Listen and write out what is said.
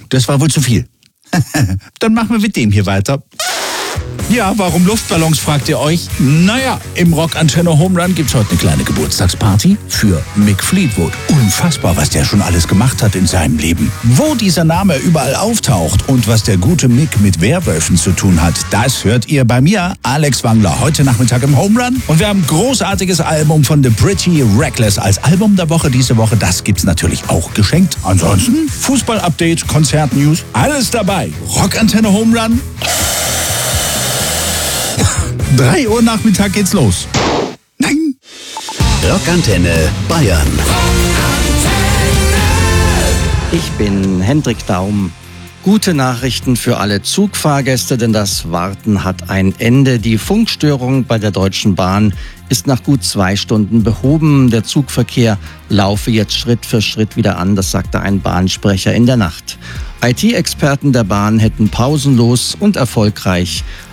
das war wohl zu viel. Dann machen wir mit dem hier weiter. Ja, warum Luftballons, fragt ihr euch? Naja, im Rockantenne Home Run gibt's heute eine kleine Geburtstagsparty für Mick Fleetwood. Unfassbar, was der schon alles gemacht hat in seinem Leben. Wo dieser Name überall auftaucht und was der gute Mick mit Werwölfen zu tun hat, das hört ihr bei mir, Alex Wangler, heute Nachmittag im Home Run. Und wir haben ein großartiges Album von The Pretty Reckless als Album der Woche diese Woche. Das gibt's natürlich auch geschenkt. Ansonsten Fußball-Update, Konzert-News, alles dabei. Rockantenne Home Run. 3 Uhr Nachmittag geht's los. Nein. Rockantenne Bayern. Ich bin Hendrik Daum. Gute Nachrichten für alle Zugfahrgäste, denn das Warten hat ein Ende. Die Funkstörung bei der Deutschen Bahn ist nach gut 2 Stunden behoben. Der Zugverkehr laufe jetzt Schritt für Schritt wieder an, das sagte ein Bahnsprecher in der Nacht. IT-Experten der Bahn hätten pausenlos und erfolgreich